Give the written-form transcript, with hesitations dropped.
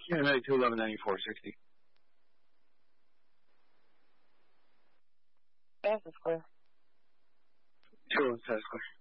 Yeah, 92, 11, 94, 60. Pass is clear. 2, pass clear.